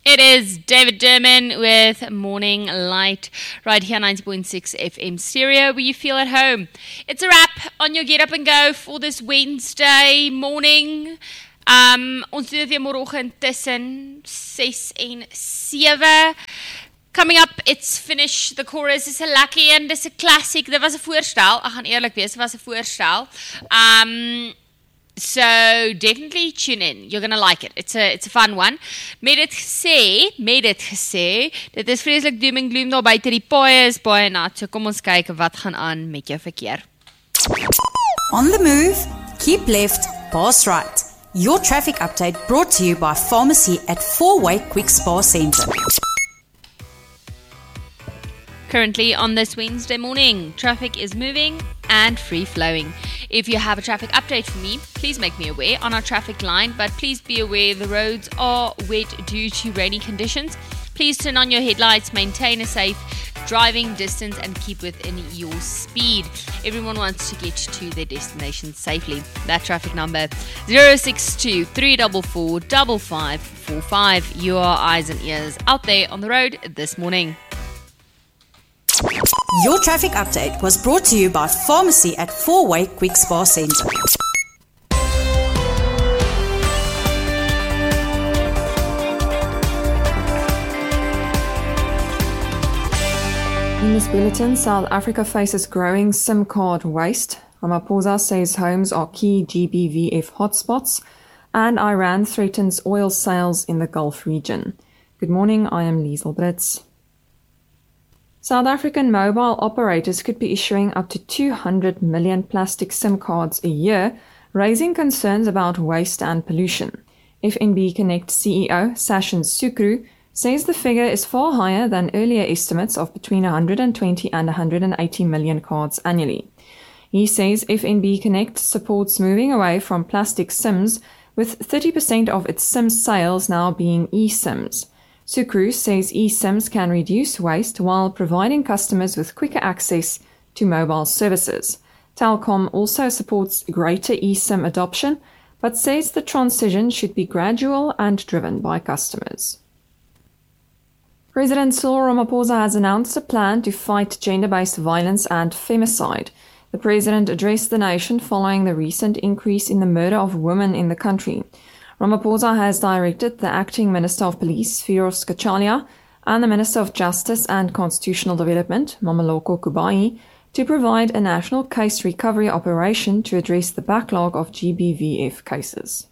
It is David Derman with Morning Light right here 90.6 FM stereo where you feel at home. It's a wrap on your Get Up and Go for this Wednesday morning. Ons doen dit weer môreoggend tussen 6 en 7. Coming up, it's Finish the Chorus. Dis 'n lekker een, dis 'n classic. Dit was 'n voorstel. Ek gaan eerlik wees, dit was 'n voorstel. So definitely tune in. You're gonna like it. It's a fun one. Met dit gesê, dit is vreeslik doom en gloom daar buite, die paaie is baie nat. So kom ons kyk wat gaan aan met jou verkeer. On the move, keep left, pass right. Your traffic update brought to you by Pharmacy at Four-Way Quick Spa Centre. Currently on this Wednesday morning, traffic is moving and free-flowing. If you have a traffic update for me, please make me aware on our traffic line, but please be aware the roads are wet due to rainy conditions. Please turn on your headlights, maintain a safe driving distance and keep within your speed. Everyone wants to get to their destination safely. That traffic number 062 344 5545. Your eyes and ears out there on the road this morning. Your traffic update was brought to you by Pharmacy at Four-Way Quick Spa Centre. In this bulletin, South Africa faces growing SIM card waste. Ramaphosa says homes are key GBVF hotspots. And Iran threatens oil sales in the Gulf region. Good morning, I am Liesl Brits. South African mobile operators could be issuing up to 200 million plastic SIM cards a year, raising concerns about waste and pollution. FNB Connect CEO Sachin Sukru says the figure is far higher than earlier estimates of between 120 and 180 million cards annually. He says FNB Connect supports moving away from plastic SIMs, with 30% of its SIM sales now being eSIMs. Sukru says eSIMs can reduce waste while providing customers with quicker access to mobile services. Telkom also supports greater eSIM adoption, but says the transition should be gradual and driven by customers. President Cyril Ramaphosa has announced a plan to fight gender-based violence and femicide. The president addressed the nation following the recent increase in the murder of women in the country. Ramaphosa has directed the Acting Minister of Police, Firoz Kachalia, and the Minister of Justice and Constitutional Development, Mameloko Kubai, to provide a national case recovery operation to address the backlog of GBVF cases.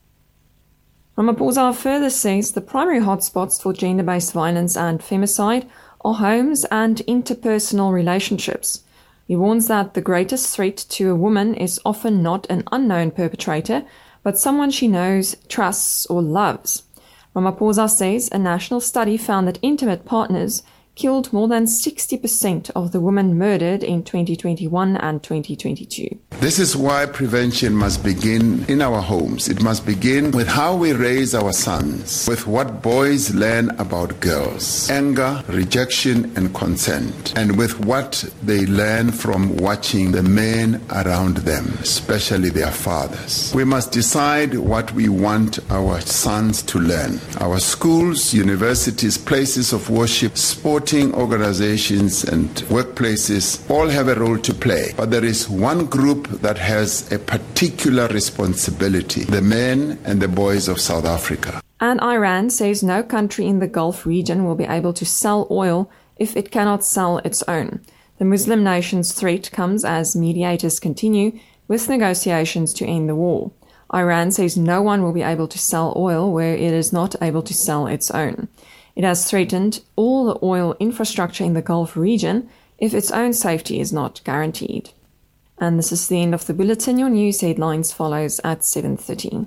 Ramaphosa further says the primary hotspots for gender-based violence and femicide are homes and interpersonal relationships. He warns that the greatest threat to a woman is often not an unknown perpetrator, but someone she knows, trusts, or loves. Ramaphosa says a national study found that intimate partners killed more than 60% of the women murdered in 2021 and 2022. This is why prevention must begin in our homes. It must begin with how we raise our sons, with what boys learn about girls, anger, rejection, and consent, and with what they learn from watching the men around them, especially their fathers. We must decide what we want our sons to learn. Our schools, universities, places of worship, sporting organizations and workplaces all have a role to play. But there is one group that has a particular responsibility: the men and the boys of South Africa. And Iran says no country in the Gulf region will be able to sell oil if it cannot sell its own. The Muslim nation's threat comes as mediators continue with negotiations to end the war. Iran says no one will be able to sell oil where it is not able to sell its own. It has threatened all the oil infrastructure in the Gulf region if its own safety is not guaranteed. And this is the end of the bulletin. Your news headlines follows at 7:30.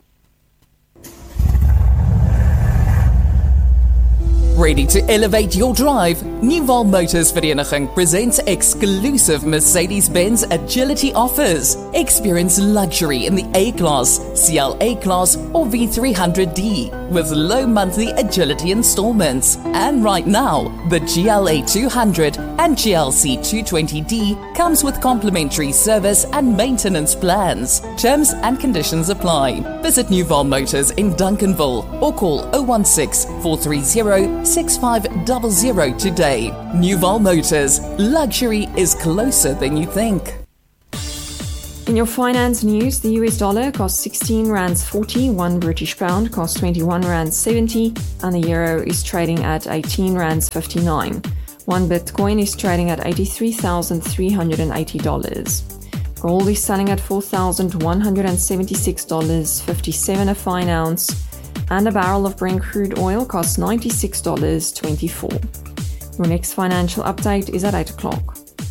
Ready to elevate your drive? Nuval Motors Vereniging presents exclusive Mercedes-Benz Agility offers. Experience luxury in the A-Class, CLA Class or V300D. with low monthly agility installments. And right now, the GLA 200 and GLC 220D comes with complimentary service and maintenance plans. Terms and conditions apply. Visit Newval Motors in Duncanville or call 016 430 6500 today. Newval Motors. Luxury is closer than you think. In your finance news, the US dollar costs 16 rands 40, 1 British pound costs 21 rands 70, and the euro is trading at 18 rands 59. 1 Bitcoin is trading at $83,380. Gold is selling at $4,176.57 a fine ounce, and a barrel of Brent crude oil costs $96.24. Your next financial update is at 8 o'clock.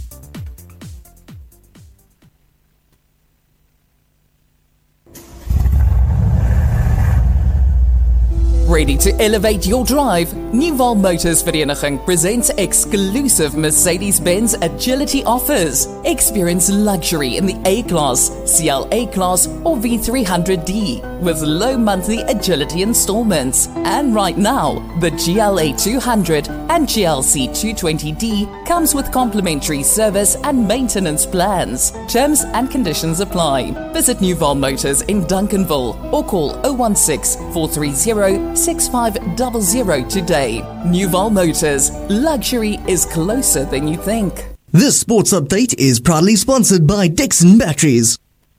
Ready to elevate your drive? Newval Motors Vereniging presents exclusive Mercedes-Benz Agility offers. Experience luxury in the A-Class, CLA Class or V300D with low monthly agility installments. And right now, the GLA 200 and GLC 220D comes with complimentary service and maintenance plans. Terms and conditions apply. Visit Newval Motors in Duncanville or call 016 430 6500 today. Newval Motors. Luxury is closer than you think. This sports update is proudly sponsored by Dixon Batteries.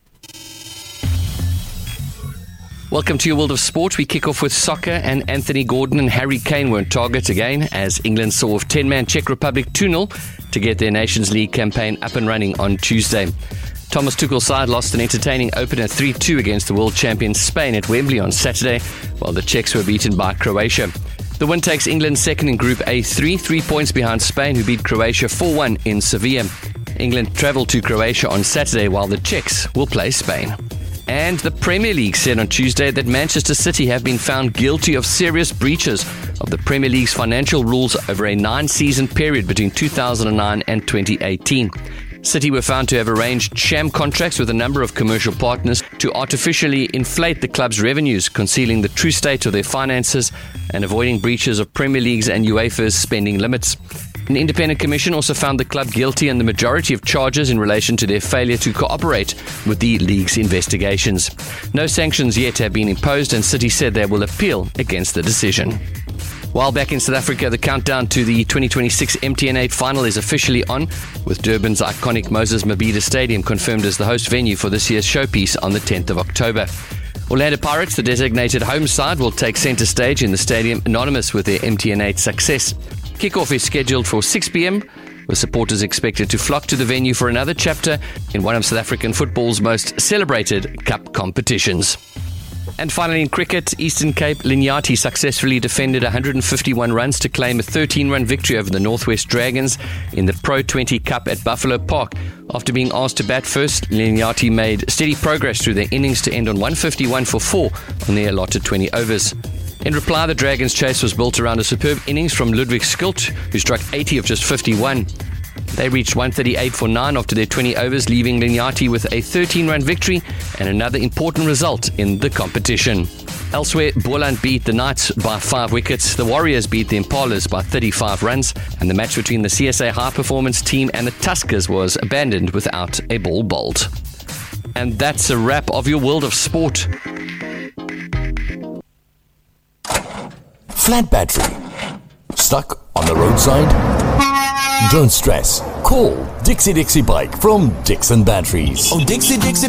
Welcome to your world of sport. We kick off with soccer, and Anthony Gordon and Harry Kane were on target again as England saw off 10-man Czech Republic 2-0 to get their Nations League campaign up and running on Tuesday. Thomas Tuchel's side lost an entertaining opener 3-2 against the world champion Spain at Wembley on Saturday, while the Czechs were beaten by Croatia. The win takes England second in Group A3, 3 points behind Spain, who beat Croatia 4-1 in Sevilla. England travelled to Croatia on Saturday, while the Czechs will play Spain. And the Premier League said on Tuesday that Manchester City have been found guilty of serious breaches of the Premier League's financial rules over a 9-season period between 2009 and 2018. City were found to have arranged sham contracts with a number of commercial partners to artificially inflate the club's revenues, concealing the true state of their finances and avoiding breaches of Premier League's and UEFA's spending limits. An independent commission also found the club guilty on the majority of charges in relation to their failure to cooperate with the league's investigations. No sanctions yet have been imposed, and City said they will appeal against the decision. While back in South Africa, the countdown to the 2026 MTN8 final is officially on, with Durban's iconic Moses Mabhida Stadium confirmed as the host venue for this year's showpiece on the 10th of October. Orlando Pirates, the designated home side, will take centre stage in the stadium anonymous with their MTN8 success. Kickoff is scheduled for 6 p.m, with supporters expected to flock to the venue for another chapter in one of South African football's most celebrated cup competitions. And finally in cricket, Eastern Cape Linyati successfully defended 151 runs to claim a 13-run victory over the Northwest Dragons in the Pro 20 Cup at Buffalo Park. After being asked to bat first, Linyati made steady progress through their innings to end on 151 for 4 on their allotted 20 overs. In reply, the Dragons' chase was built around a superb innings from Ludwig Schilt, who struck 80 of just 51. They reached 138 for 9 after their 20 overs, leaving Linyati with a 13-run victory and another important result in the competition. Elsewhere, Boland beat the Knights by 5 wickets, the Warriors beat the Impalas by 35 runs, and the match between the CSA High Performance team and the Tuskers was abandoned without a ball bowled. And that's a wrap of your world of sport. Flat battery. Stuck on the roadside? Don't stress. Call Dixie Bike from Dixon Batteries. Oh, Dixie